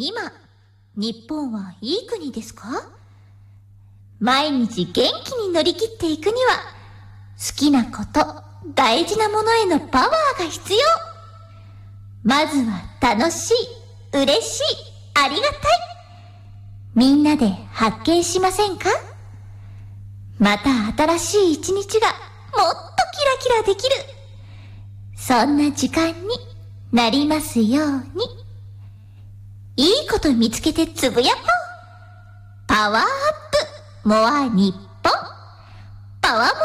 今、日本はいい国ですか？毎日元気に乗り切っていくには、好きなこと、大事なものへのパワーが必要。まずは楽しい、嬉しい、ありがたい。みんなで発見しませんか？また新しい一日がもっとキラキラできる。そんな時間になりますように。いいこと見つけてつぶやこう。パワーアップモア日本。パワーモア